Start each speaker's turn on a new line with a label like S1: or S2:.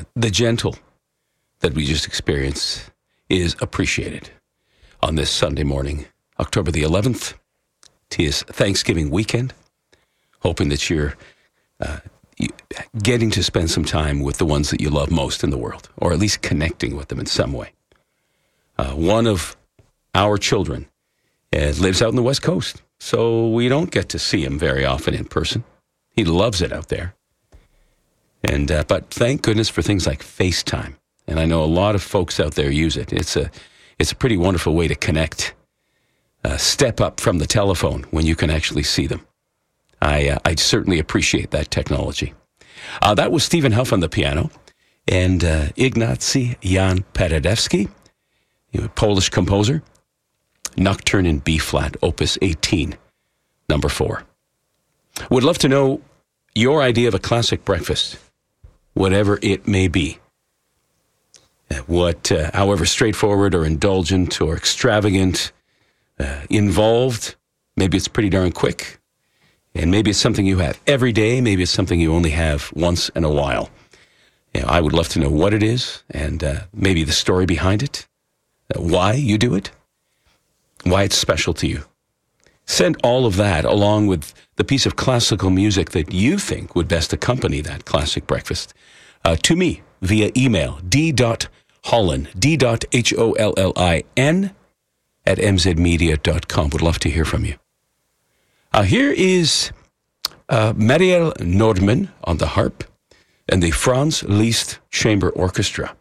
S1: the gentle that we just experienced is appreciated on this Sunday morning, October the 11th. Tis Thanksgiving weekend. Hoping that you're getting to spend some time with the ones that you love most in the world, or at least connecting with them in some way. One of our children lives out in the West Coast, so we don't get to see him very often in person. He loves it out there. But thank goodness for things like FaceTime. And I know a lot of folks out there use it. It's a pretty wonderful way to connect. Step up from the telephone when you can actually see them. I certainly appreciate that technology. That was Stephen Huff on the piano, and Ignacy Jan Paderewski, a Polish composer, Nocturne in B-flat, Opus 18, number 4. Would love to know your idea of a classic breakfast, whatever it may be. However straightforward or indulgent or extravagant, involved, maybe it's pretty darn quick. And maybe it's something you have every day. Maybe it's something you only have once in a while. I would love to know what it is and maybe the story behind it, why you do it, why it's special to you. Send all of that along with the piece of classical music that you think would best accompany that classic breakfast to me via email, d.hollin, d.hollin @mzmedia.com. Would love to hear from you. Here is Marielle Nordman on the harp and the Franz Liszt Chamber Orchestra.